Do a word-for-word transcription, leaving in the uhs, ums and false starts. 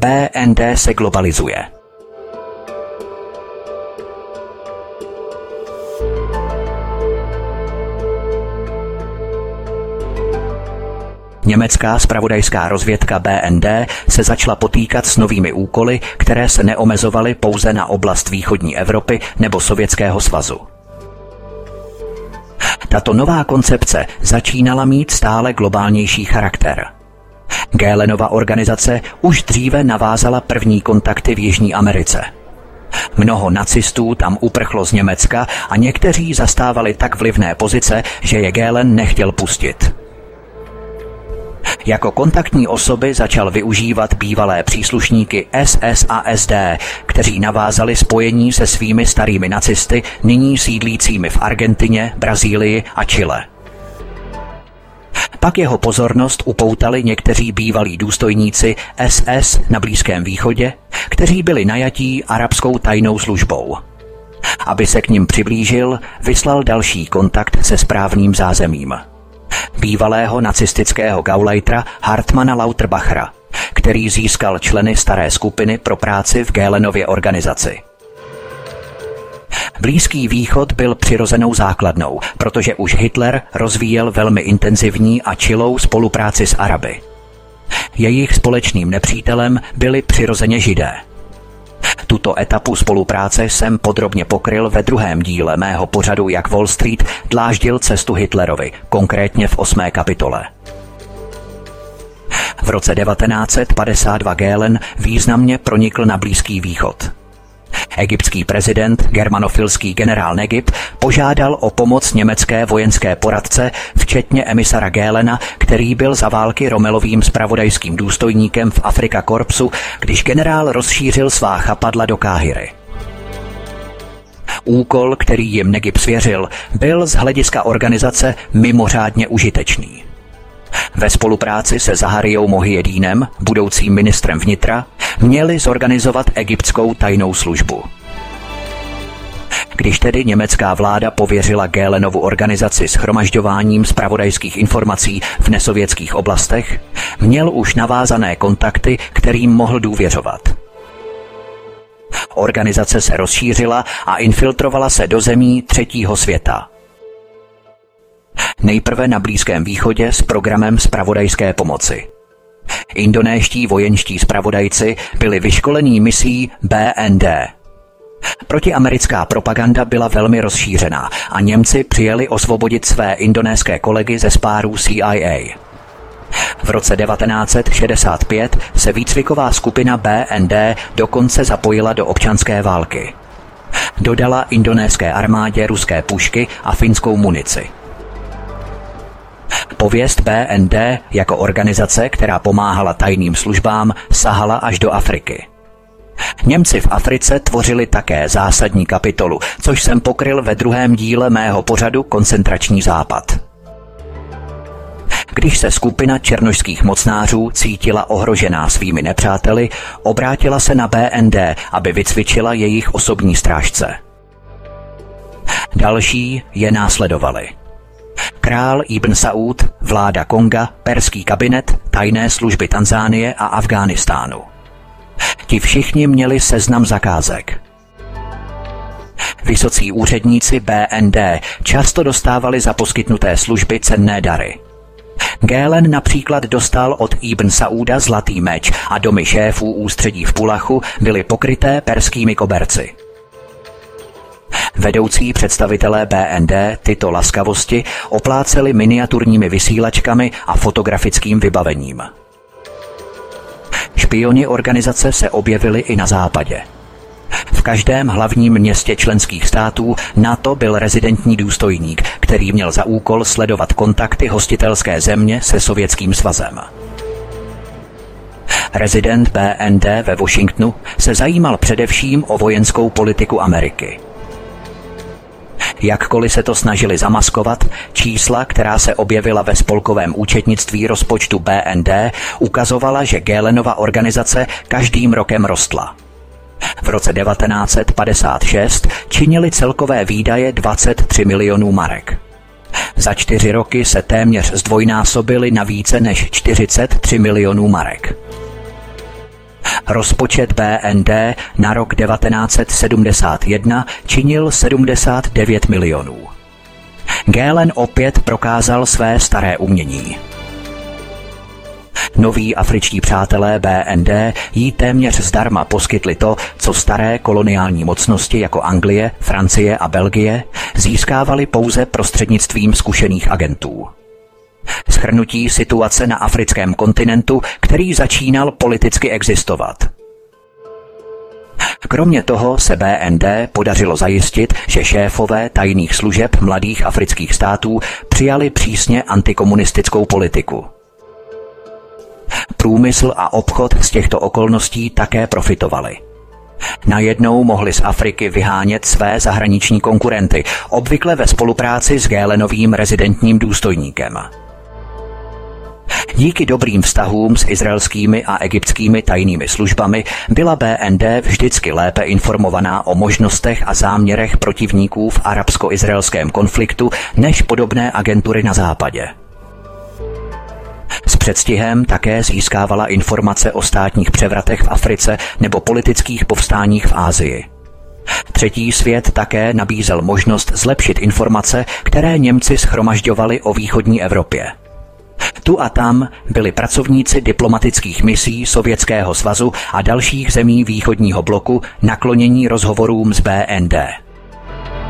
B N D se globalizuje. Německá zpravodajská rozvědka B N D se začala potýkat s novými úkoly, které se neomezovaly pouze na oblast východní Evropy nebo Sovětského svazu. Tato nová koncepce začínala mít stále globálnější charakter. Gehlenova organizace už dříve navázala první kontakty v Jižní Americe. Mnoho nacistů tam uprchlo z Německa a někteří zastávali tak vlivné pozice, že je Gehlen nechtěl pustit. Jako kontaktní osoby začal využívat bývalé příslušníky S S a S D, kteří navázali spojení se svými starými nacisty, nyní sídlícími v Argentině, Brazílii a Chile. Pak jeho pozornost upoutali někteří bývalí důstojníci S S na Blízkém východě, kteří byli najatí arabskou tajnou službou. Aby se k nim přiblížil, vyslal další kontakt se správným zázemím. Bývalého nacistického gauleitera Hartmana Lauterbachera, který získal členy staré skupiny pro práci v Gehlenově organizaci. Blízký východ byl přirozenou základnou, protože už Hitler rozvíjel velmi intenzivní a čilou spolupráci s Araby. Jejich společným nepřítelem byli přirozeně Židé. Tuto etapu spolupráce jsem podrobně pokryl ve druhém díle mého pořadu Jak Wall Street dláždil cestu Hitlerovi, konkrétně v osmé kapitole. V roce devatenáct set padesát dva Gehlen významně pronikl na Blízký východ. Egyptský prezident, germanofilský generál Negib, požádal o pomoc německé vojenské poradce, včetně emisara Gehlena, který byl za války Rommelovým zpravodajským důstojníkem v Afrika Korpsu, když generál rozšířil svá chapadla do Káhiry. Úkol, který jim Negib svěřil, byl z hlediska organizace mimořádně užitečný. Ve spolupráci se Zaharijou Mohyedínem, budoucím ministrem vnitra, měli zorganizovat egyptskou tajnou službu. Když tedy německá vláda pověřila Gehlenovu organizaci shromažďováním zpravodajských informací v nesovětských oblastech, měl už navázané kontakty, kterým mohl důvěřovat. Organizace se rozšířila a infiltrovala se do zemí třetího světa. Nejprve na Blízkém východě s programem zpravodajské pomoci. Indonéští vojenští zpravodajci byli vyškolení misí B N D. Protiamerická propaganda byla velmi rozšířená a Němci přijeli osvobodit své indonéské kolegy ze spárů C I A. V roce devatenáct set šedesát pět se výcviková skupina B N D dokonce zapojila do občanské války. Dodala indonéské armádě ruské pušky a finskou munici. Pověst B N D jako organizace, která pomáhala tajným službám, sahala až do Afriky. Němci v Africe tvořili také zásadní kapitolu, což jsem pokryl ve druhém díle mého pořadu Koncentrační západ. Když se skupina černošských mocnářů cítila ohrožená svými nepřáteli, obrátila se na B N D, aby vycvičila jejich osobní strážce. Další je následovali. Král Ibn Saúd, vláda Konga, perský kabinet, tajné služby Tanzánie a Afghánistánu. Ti všichni měli seznam zakázek. Vysocí úředníci B N D často dostávali za poskytnuté služby cenné dary. Gehlen například dostal od Ibn Saúda zlatý meč a domy šéfů ústředí v Pulachu byly pokryté perskými koberci. Vedoucí představitelé B N D tyto laskavosti opláceli miniaturními vysílačkami a fotografickým vybavením. Špioni organizace se objevili i na západě. V každém hlavním městě členských států NATO byl rezidentní důstojník, který měl za úkol sledovat kontakty hostitelské země se Sovětským svazem. Rezident B N D ve Washingtonu se zajímal především o vojenskou politiku Ameriky. Jakkoliv se to snažili zamaskovat, čísla, která se objevila ve spolkovém účetnictví rozpočtu B N D, ukazovala, že Gehlenova organizace každým rokem rostla. V roce devatenáct set padesát šest činily celkové výdaje dvacet tři milionů marek. Za čtyři roky se téměř zdvojnásobily na více než čtyřicet tři milionů marek. Rozpočet B N D na rok devatenáct set sedmdesát jedna činil sedmdesát devět milionů. Gehlen opět prokázal své staré umění. Noví afričtí přátelé B N D jí téměř zdarma poskytli to, co staré koloniální mocnosti jako Anglie, Francie a Belgie získávaly pouze prostřednictvím zkušených agentů. Shrnutí situace na africkém kontinentu, který začínal politicky existovat. Kromě toho se B N D podařilo zajistit, že šéfové tajných služeb mladých afrických států přijali přísně antikomunistickou politiku. Průmysl a obchod z těchto okolností také profitovali. Najednou mohli z Afriky vyhánět své zahraniční konkurenty, obvykle ve spolupráci s Gehlenovým rezidentním důstojníkem. Díky dobrým vztahům s izraelskými a egyptskými tajnými službami byla B N D vždycky lépe informovaná o možnostech a záměrech protivníků v arabsko-izraelském konfliktu než podobné agentury na západě. S předstihem také získávala informace o státních převratech v Africe nebo politických povstáních v Asii. Třetí svět také nabízel možnost zlepšit informace, které Němci shromažďovali o východní Evropě. Tu a tam byli pracovníci diplomatických misí Sovětského svazu a dalších zemí východního bloku naklonění rozhovorům s B N D.